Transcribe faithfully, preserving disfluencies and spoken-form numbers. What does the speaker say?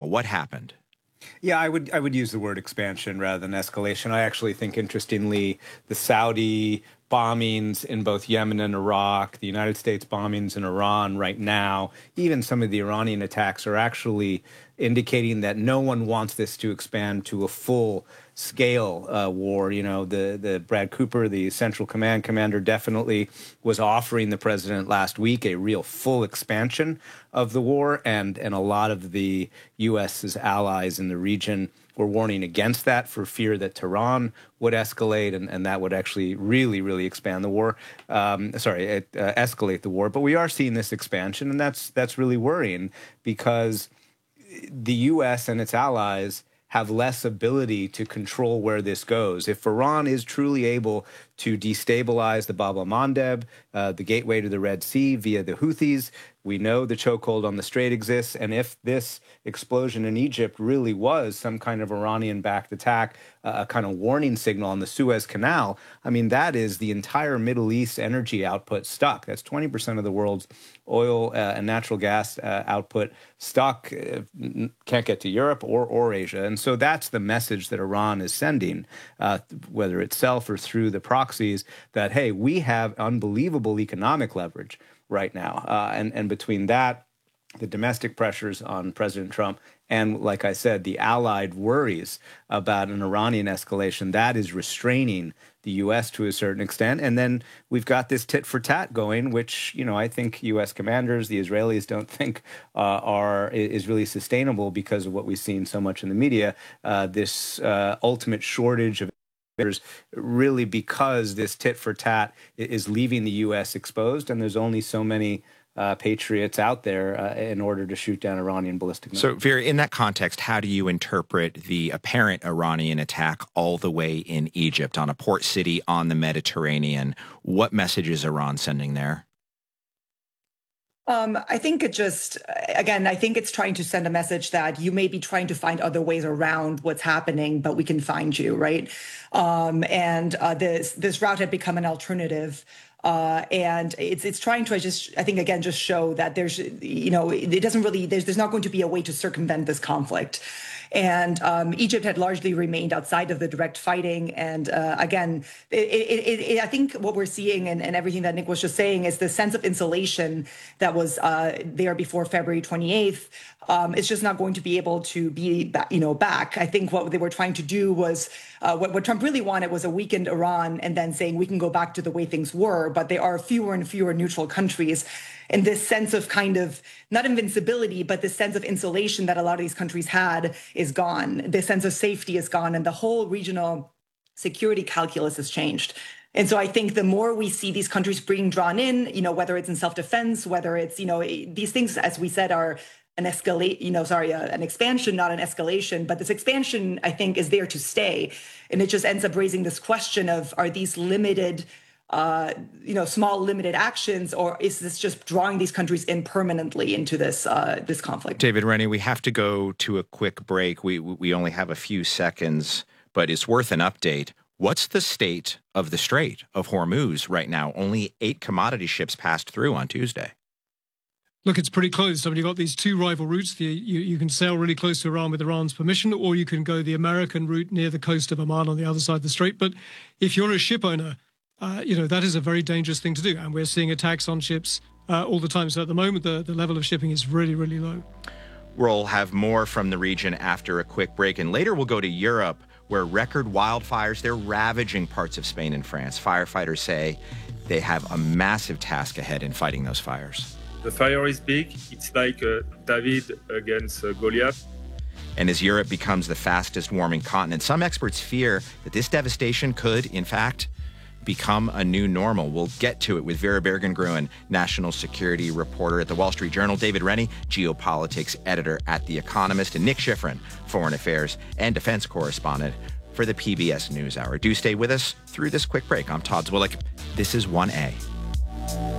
What happened? Yeah, I would I would use the word expansion rather than escalation. I actually think, interestingly, the Saudi bombings in both Yemen and Iraq, the United States bombings in Iran right now, even some of the Iranian attacks are actually indicating that no one wants this to expand to a full scale uh, war. You know, the, the Brad Cooper, the Central Command commander, definitely was offering the president last week a real full expansion of the war, and, and a lot of the U S's allies in the region were warning against that for fear that Tehran would escalate, and, and that would actually really, really expand the war. Um, sorry, it, uh, escalate the war. But we are seeing this expansion, and that's that's really worrying because the U S and its allies have less ability to control where this goes. If Iran is truly able to destabilize the Bab el-Mandeb, uh, the gateway to the Red Sea via the Houthis, we know the chokehold on the strait exists. And if this explosion in Egypt really was some kind of Iranian-backed attack, uh, a kind of warning signal on the Suez Canal, I mean, that is the entire Middle East energy output stuck. That's twenty percent of the world's oil uh, and natural gas uh, output stuck, uh, can't get to Europe or, or Asia. And so that's the message that Iran is sending, uh, whether itself or through the proxies, that, hey, we have unbelievable economic leverage right now. Uh, and, and between that, the domestic pressures on President Trump, and like I said, the allied worries about an Iranian escalation, that is restraining the U S to a certain extent. And then we've got this tit for tat going, which, you know, I think U S commanders, the Israelis, don't think uh, are is really sustainable because of what we've seen so much in the media, uh, this uh, ultimate shortage of really because this tit for tat is leaving the U S exposed, and there's only so many uh, patriots out there uh, in order to shoot down Iranian ballistic missiles. So, Vera, in that context, how do you interpret the apparent Iranian attack all the way in Egypt on a port city on the Mediterranean? What message is Iran sending there? Um, I think it just, again, I think it's trying to send a message that you may be trying to find other ways around what's happening, but we can find you, right? Um, and uh, this this route had become an alternative. Uh, and it's it's trying to, I just, I think, again, just show that there's, you know, it doesn't really, there's, there's not going to be a way to circumvent this conflict. And um, Egypt had largely remained outside of the direct fighting. And uh, again, it, it, it, I think what we're seeing and, and everything that Nick was just saying is the sense of insulation that was uh, there before February twenty-eighth. Um, it's just not going to be able to be, you know, back. I think what they were trying to do was uh, what, what Trump really wanted was a weakened Iran and then saying we can go back to the way things were. But there are fewer and fewer neutral countries. And this sense of kind of not invincibility, but this sense of insulation that a lot of these countries had is gone. This sense of safety is gone. And the whole regional security calculus has changed. And so I think the more we see these countries being drawn in, you know, whether it's in self-defense, whether it's, you know, these things, as we said, are an escalate, you know, sorry, uh, an expansion, not an escalation. But this expansion, I think, is there to stay. And it just ends up raising this question of, are these limited Uh, you know, small limited actions, or is this just drawing these countries in permanently into this uh, this conflict? David Rennie, we have to go to a quick break. We we only have a few seconds, but it's worth an update. What's the state of the Strait of Hormuz right now? Only eight commodity ships passed through on Tuesday. Look, it's pretty close. I mean, you've got these two rival routes. The, you, you can sail really close to Iran with Iran's permission, or you can go the American route near the coast of Oman on the other side of the strait. But if you're a ship owner, Uh, you know, that is a very dangerous thing to do. And we're seeing attacks on ships uh, all the time. So at the moment, the, the level of shipping is really, really low. We'll have more from the region after a quick break. And later we'll go to Europe, where record wildfires, they're ravaging parts of Spain and France. Firefighters say they have a massive task ahead in fighting those fires. The fire is big. It's like uh, David against uh, Goliath. And as Europe becomes the fastest warming continent, some experts fear that this devastation could, in fact, become a new normal. We'll get to it with Vera Bergengruen, national security reporter at the Wall Street Journal, David Rennie, geopolitics editor at The Economist, and Nick Schifrin, foreign affairs and defense correspondent for the P B S NewsHour. Do stay with us through this quick break. I'm Todd Zwillich. This is one A.